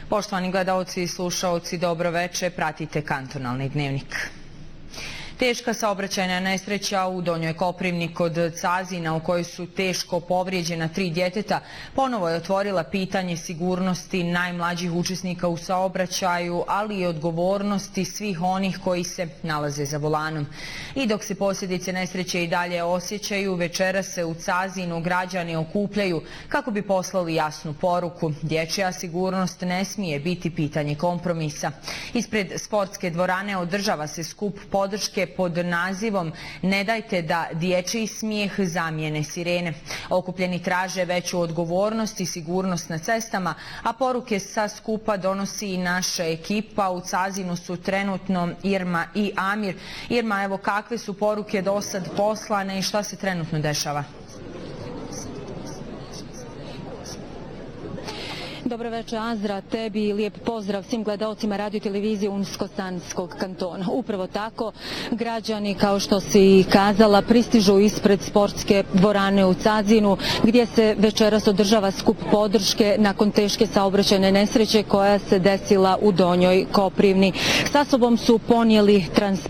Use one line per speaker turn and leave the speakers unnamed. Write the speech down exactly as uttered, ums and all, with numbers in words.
Poštovani gledaoci i slušaoci, dobro veče, pratite Kantonalni dnevnik. Teška saobraćajna nesreća u Donjoj Koprivni kod Cazina, u kojoj su teško povrijeđena tri djeteta, ponovo je otvorila pitanje sigurnosti najmlađih učesnika u saobraćaju, ali i odgovornosti svih onih koji se nalaze za volanom. I dok se posljedice nesreće i dalje osjećaju, večera se u Cazinu građani okupljaju kako bi poslali jasnu poruku. Dječja sigurnost ne smije biti pitanje kompromisa. Ispred sportske dvorane održava se skup podrške pod nazivom "Ne dajte da dječji smijeh zamijene sirene". Okupljeni traže veću odgovornost i sigurnost na cestama, a poruke sa skupa donosi i naša ekipa. U Cazinu su trenutno Irma i Amir. Irma, evo kakve su poruke do sad poslane i šta se trenutno dešava?
Dobro večer, Azra, tebi i lijep pozdrav svim gledaocima radio televizije Unsko-Sanskog kantona. Upravo tako, građani, kao što si kazala, pristižu ispred sportske dvorane u Cazinu, gdje se večeras održava skup podrške nakon teške saobraćajne nesreće koja se desila u Donjoj Koprivni. Sa sobom su ponijeli transport